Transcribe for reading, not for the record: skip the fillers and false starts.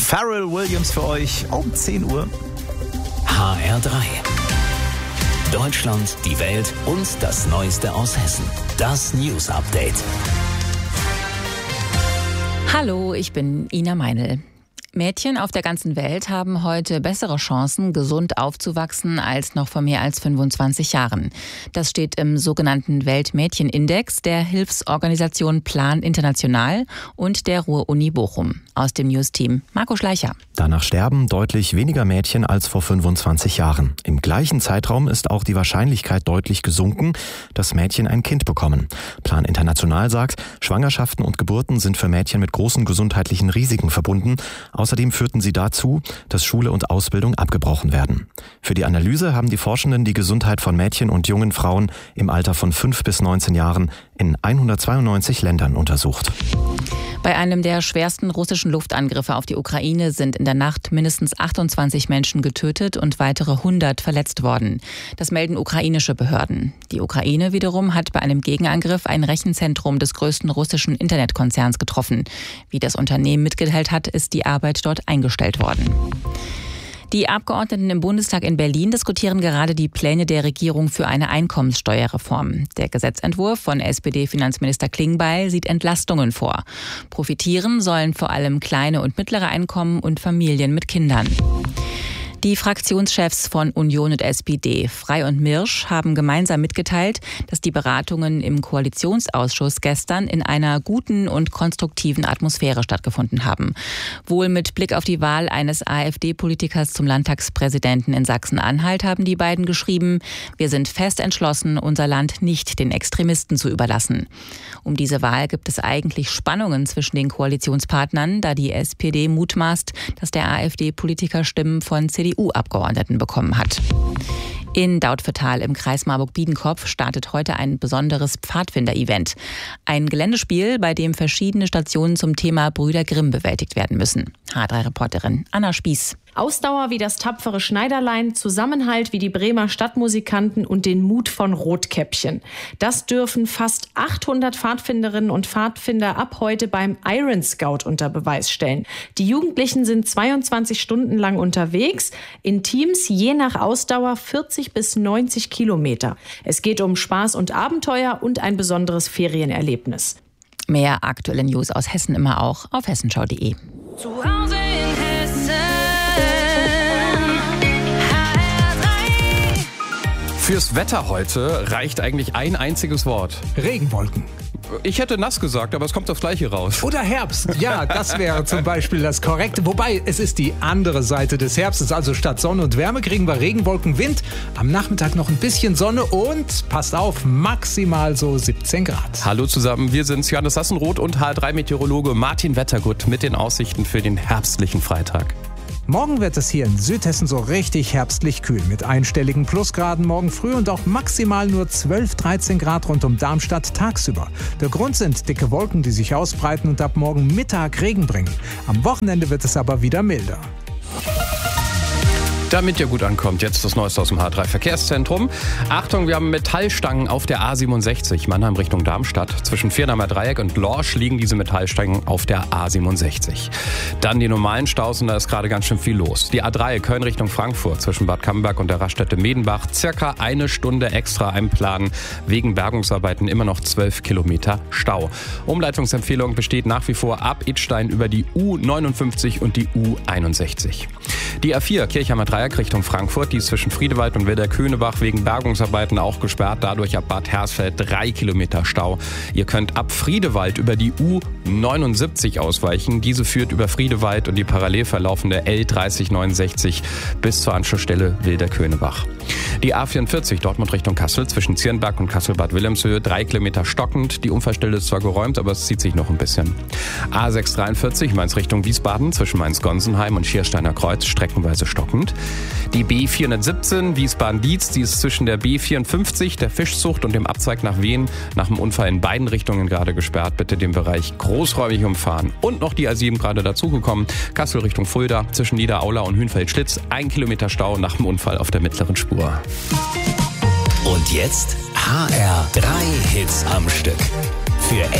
Pharrell Williams für euch um 10 Uhr. HR3. Deutschland, die Welt und das Neueste aus Hessen. Das News Update. Hallo, ich bin Ina Meinl. Mädchen auf der ganzen Welt haben heute bessere Chancen, gesund aufzuwachsen, als noch vor mehr als 25 Jahren. Das steht im sogenannten Weltmädchenindex der Hilfsorganisation Plan International und der Ruhr-Uni Bochum. Aus dem News-Team Marco Schleicher. Danach sterben deutlich weniger Mädchen als vor 25 Jahren. Im gleichen Zeitraum ist auch die Wahrscheinlichkeit deutlich gesunken, dass Mädchen ein Kind bekommen. Plan International sagt, Schwangerschaften und Geburten sind für Mädchen mit großen gesundheitlichen Risiken verbunden. Außerdem führten sie dazu, dass Schule und Ausbildung abgebrochen werden. Für die Analyse haben die Forschenden die Gesundheit von Mädchen und jungen Frauen im Alter von 5 bis 19 Jahren in 192 Ländern untersucht. Bei einem der schwersten russischen Luftangriffe auf die Ukraine sind in der Nacht mindestens 28 Menschen getötet und weitere 100 verletzt worden. Das melden ukrainische Behörden. Die Ukraine wiederum hat bei einem Gegenangriff ein Rechenzentrum des größten russischen Internetkonzerns getroffen. Wie das Unternehmen mitgeteilt hat, ist die Arbeit dort eingestellt worden. Die Abgeordneten im Bundestag in Berlin diskutieren gerade die Pläne der Regierung für eine Einkommenssteuerreform. Der Gesetzentwurf von SPD-Finanzminister Klingbeil sieht Entlastungen vor. Profitieren sollen vor allem kleine und mittlere Einkommen und Familien mit Kindern. Die Fraktionschefs von Union und SPD, Frey und Mirsch, haben gemeinsam mitgeteilt, dass die Beratungen im Koalitionsausschuss gestern in einer guten und konstruktiven Atmosphäre stattgefunden haben. Wohl mit Blick auf die Wahl eines AfD-Politikers zum Landtagspräsidenten in Sachsen-Anhalt haben die beiden geschrieben: Wir sind fest entschlossen, unser Land nicht den Extremisten zu überlassen. Um diese Wahl gibt es eigentlich Spannungen zwischen den Koalitionspartnern, da die SPD mutmaßt, dass der AfD-Politiker Stimmen von CDU-Abgeordneten bekommen hat. In Dautphetal im Kreis Marburg-Biedenkopf startet heute ein besonderes Pfadfinder-Event. Ein Geländespiel, bei dem verschiedene Stationen zum Thema Brüder Grimm bewältigt werden müssen. H3-Reporterin Anna Spieß. Ausdauer wie das tapfere Schneiderlein, Zusammenhalt wie die Bremer Stadtmusikanten und den Mut von Rotkäppchen. Das dürfen fast 800 Pfadfinderinnen und Pfadfinder ab heute beim Iron Scout unter Beweis stellen. Die Jugendlichen sind 22 Stunden lang unterwegs, in Teams je nach Ausdauer 40 bis 90 Kilometer. Es geht um Spaß und Abenteuer und ein besonderes Ferienerlebnis. Mehr aktuelle News aus Hessen immer auch auf hessenschau.de. Zu Hause in Hessen. Fürs Wetter heute reicht eigentlich ein einziges Wort. Regenwolken. Ich hätte nass gesagt, aber es kommt das Gleiche raus. Oder Herbst. Ja, das wäre zum Beispiel das Korrekte. Wobei, es ist die andere Seite des Herbstes. Also statt Sonne und Wärme kriegen wir Regenwolken, Wind. Am Nachmittag noch ein bisschen Sonne und, passt auf, maximal so 17 Grad. Hallo zusammen, wir sind Johannes Sassenroth und HR3-Meteorologe Martin Wettergut mit den Aussichten für den herbstlichen Freitag. Morgen wird es hier in Südhessen so richtig herbstlich kühl mit einstelligen Plusgraden morgen früh und auch maximal nur 12-13 Grad rund um Darmstadt tagsüber. Der Grund sind dicke Wolken, die sich ausbreiten und ab morgen Mittag Regen bringen. Am Wochenende wird es aber wieder milder. Damit ihr gut ankommt, jetzt das Neueste aus dem H3-Verkehrszentrum. Achtung, wir haben Metallstangen auf der A67, Mannheim Richtung Darmstadt. Zwischen Viernheimer Dreieck und Lorsch liegen diese Metallstangen auf der A67. Dann die normalen Staus und da ist gerade ganz schön viel los. Die A3 Köln Richtung Frankfurt zwischen Bad Camberg und der Raststätte Medenbach. Circa eine Stunde extra einplanen. Wegen Bergungsarbeiten immer noch 12 Kilometer Stau. Umleitungsempfehlung besteht nach wie vor ab Idstein über die U59 und die U61. Die A4 Kirchheimer Dreieck Richtung Frankfurt, die ist zwischen Friedewald und Werder-Könebach wegen Bergungsarbeiten auch gesperrt. Dadurch ab Bad Hersfeld 3 Kilometer Stau. Ihr könnt ab Friedewald über die U79 ausweichen. Diese führt über Friedewald und die parallel verlaufende L3069 bis zur Anschlussstelle Wilder-Könebach. Die A44 Dortmund Richtung Kassel zwischen Zirnberg und Kassel-Bad Wilhelmshöhe 3 Kilometer stockend. Die Unfallstelle ist zwar geräumt, aber es zieht sich noch ein bisschen. A643 Mainz Richtung Wiesbaden zwischen Mainz-Gonsenheim und Schiersteiner Kreuz streckenweise stockend. Die B417 Wiesbaden-Dietz, die ist zwischen der B54, der Fischzucht und dem Abzweig nach Wien nach dem Unfall in beiden Richtungen gerade gesperrt. Bitte den Bereich großräumig umfahren. Und noch die A7 gerade dazugekommen. Kassel Richtung Fulda zwischen Niederaula und Hünfeld-Schlitz 1 Kilometer Stau nach dem Unfall auf der mittleren Spur. Und jetzt HR3 Hits am Stück. Für